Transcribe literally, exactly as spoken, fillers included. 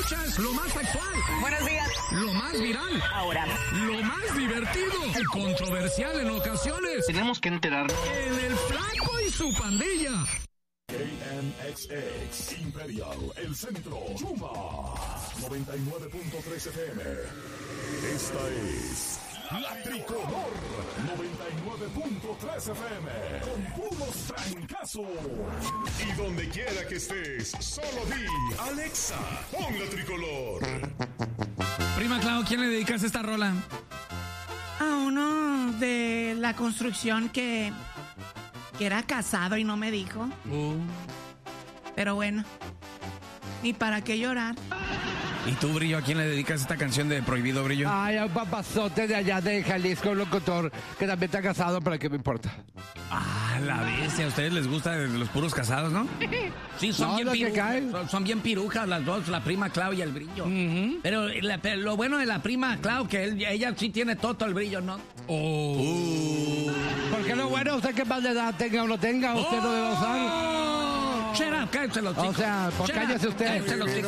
escuchas, lo más actual. Buenos días. Lo más viral. Ahora. Lo más divertido y controversial en ocasiones. Tenemos que enterarnos. En el Flaco y su pandilla. K M X X Imperial, El Centro, Chuma, noventa y nueve punto tres F M. Esta es La Tricolor, noventa y nueve punto tres F M, con puros trancazos. Y donde quiera que estés, solo di, Alexa, pon La Tricolor. Prima Clau, ¿quién le dedicas esta rola? A uno de la construcción que, que era casado y no me dijo. Uh. Pero bueno, ni para qué llorar. ¿Y tú, Brillo, a quién le dedicas esta canción de Prohibido, Brillo? Ay, a un papazote de allá de Jalisco, un locutor que también está casado, pero ¿qué me importa? Ah, la bestia. A ustedes les gusta de los puros casados, ¿no? Sí, son No, bien los que pirujas. caen. Son, son bien pirujas las dos, la prima Clau y el Brillo. Uh-huh. Pero, la- pero lo bueno de la prima Clau, que él- ella sí tiene todo el brillo, ¿no? Oh. Porque lo bueno, usted que más de edad tenga o no tenga, usted lo debe usar. Shut up, cállese los O sea, pues cállese usted. Cállese los hijos.